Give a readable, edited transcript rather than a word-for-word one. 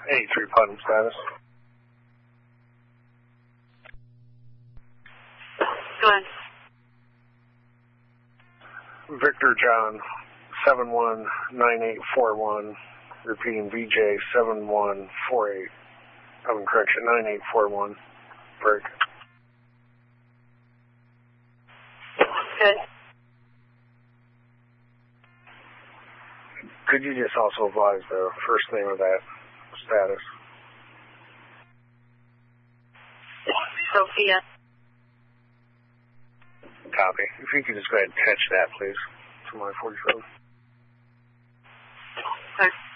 83 Putnam status. Go ahead. Victor John, 719841, repeating VJ 7148. I'm correction, 9841. Break. Good. Could you just also advise the first name of that status? Sophia. Copy. If you could just go ahead and catch that, please, to my 47. Okay.